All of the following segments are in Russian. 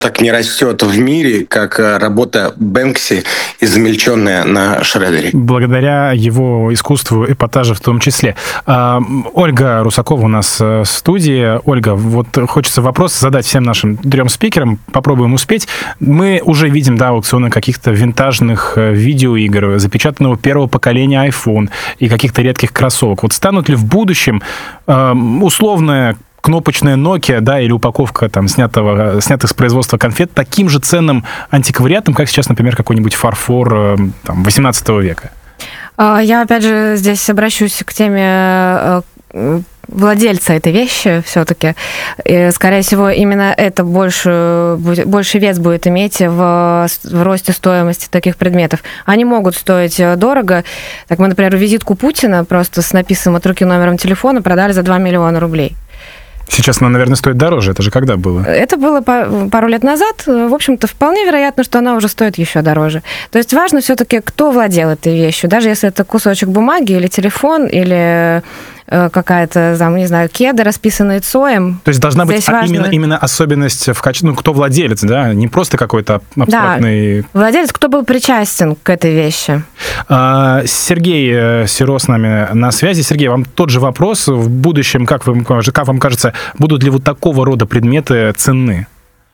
так не растет в мире, как работа Бэнкси, измельченная на шредере. Благодаря его искусству эпатажа в том числе. Ольга Русакова у нас в студии. Ольга, вот хочется вопрос задать всем нашим 3 спикерам. Попробуем успеть. Мы уже видим, да, аукционы каких-то винтажных видеоигр, запечатанного первого поколения iPhone и каких-то редких кроссовок. Вот станут ли в будущем условная кнопочная Nokia, да, или упаковка там снятых с производства конфет таким же ценным антиквариатом, как сейчас, например, какой-нибудь фарфор там, 18 века? Я, опять же, здесь обращусь к теме владельца этой вещи все-таки. И, скорее всего, именно это больше вес будет иметь в росте стоимости таких предметов. Они могут стоить дорого. Так мы, например, визитку Путина просто с написанным от руки номером телефона продали за 2 миллиона рублей. Сейчас она, наверное, стоит дороже. Это же когда было? Это было пару лет назад. В общем-то, вполне вероятно, что она уже стоит еще дороже. То есть важно все-таки, кто владел этой вещью. Даже если это кусочек бумаги или телефон, или какая-то, там, не знаю, кеда, расписанная Цоем. То есть должна быть именно особенность в качестве, кто владелец, да? Не просто какой-то абстрактный... Да, владелец, кто был причастен к этой вещи. Сергей Сиро с нами на связи. Сергей, вам тот же вопрос. В будущем, как вам кажется, будут ли вот такого рода предметы ценны?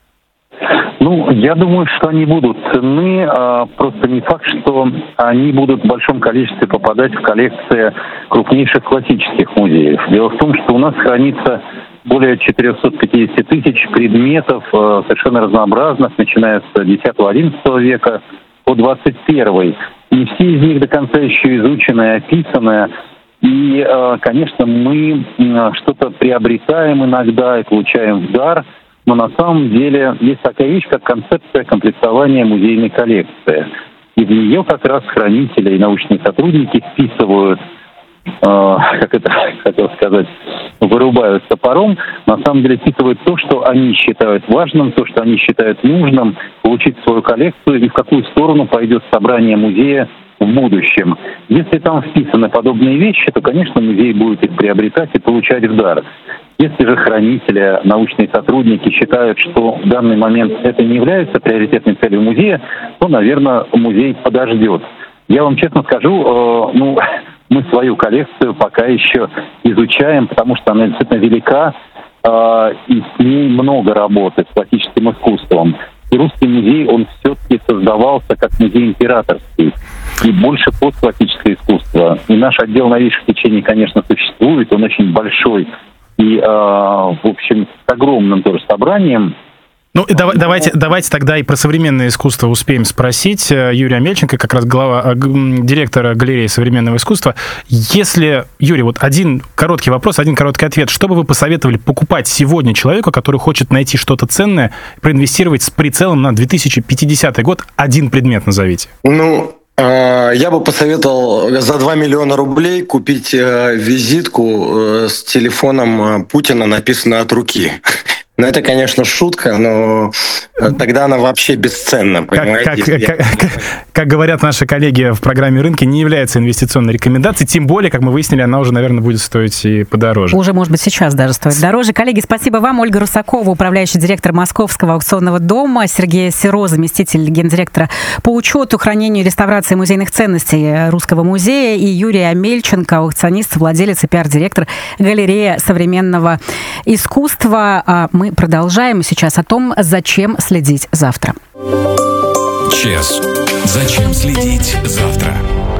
Я думаю, что они будут ценны, просто не факт, что они будут в большом количестве попадать в коллекции крупнейших классических музеев. Дело в том, что у нас хранится более 450 тысяч предметов совершенно разнообразных, начиная с X-XI века по 21. Не все из них до конца еще изучены и описаны. И, конечно, мы что-то приобретаем иногда и получаем в дар, но на самом деле есть такая вещь, как концепция комплектования музейной коллекции. И в нее как раз хранители и научные сотрудники вписывают, вырубают топором, на самом деле вписывают то, что они считают важным, то, что они считают нужным, получить свою коллекцию и в какую сторону пойдет собрание музея в будущем. Если там вписаны подобные вещи, то, конечно, музей будет их приобретать и получать в дар. Если же хранители, научные сотрудники считают, что в данный момент это не является приоритетной целью музея, то, наверное, музей подождет. Я вам честно скажу, мы свою коллекцию пока еще изучаем, потому что она действительно велика, и с ней много работы с классическим искусством. И русский музей, он все-таки создавался как музей императорский, и больше под классическое искусство. И наш отдел новейших течений, конечно, существует, он очень большой, и, в общем, с огромным тоже собранием. Давайте тогда и про современное искусство успеем спросить. Юрий Амельченко, как раз директор галереи современного искусства. Юрий, вот один короткий вопрос, один короткий ответ. Что бы вы посоветовали покупать сегодня человеку, который хочет найти что-то ценное, проинвестировать с прицелом на 2050 год? Один предмет назовите. Я бы посоветовал за 2 миллиона рублей купить визитку с телефоном Путина, написанную от руки. Это, конечно, шутка, но тогда она вообще бесценна, понимаете? Как говорят наши коллеги в программе «Рынки», не является инвестиционной рекомендацией, тем более, как мы выяснили, она уже, наверное, будет стоить и подороже. Уже, может быть, сейчас даже стоит дороже. Коллеги, спасибо вам. Ольга Русакова, управляющий директор Московского аукционного дома, Сергей Сиро, заместитель гендиректора по учету, хранению и реставрации музейных ценностей Русского музея, и Юрий Амельченко, аукционист, владелец и пиар-директор галереи современного искусства. Мы продолжаем сейчас о том, зачем следить завтра. ЧС. Зачем следить завтра?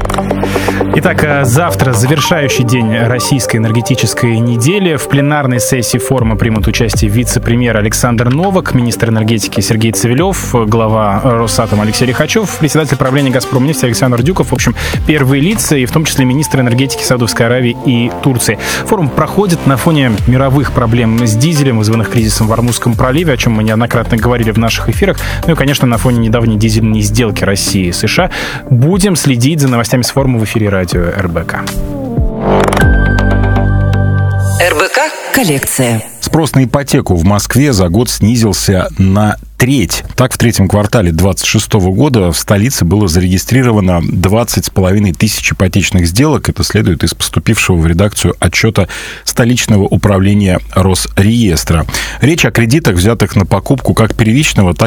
Итак, завтра завершающий день российской энергетической недели. В пленарной сессии форума примут участие вице-премьер Александр Новак, министр энергетики Сергей Цивилев, глава Росатома Алексей Лихачев, председатель правления «Газпромнефти» Александр Дюков. В общем, первые лица, и в том числе министры энергетики Саудовской Аравии и Турции. Форум проходит на фоне мировых проблем с дизелем, вызванных кризисом в Ормузском проливе, о чем мы неоднократно говорили в наших эфирах. И, конечно, на фоне недавней дизельной сделки России и США. Будем следить за новостями с форума в эфире радио РБК. РБК коллекция. Спрос на ипотеку в Москве за год снизился на треть. Так, в третьем квартале 2026 года в столице было зарегистрировано 20,5 тысяч ипотечных сделок. Это следует из поступившего в редакцию отчета столичного управления Росреестра. Речь о кредитах, взятых на покупку как первичного, так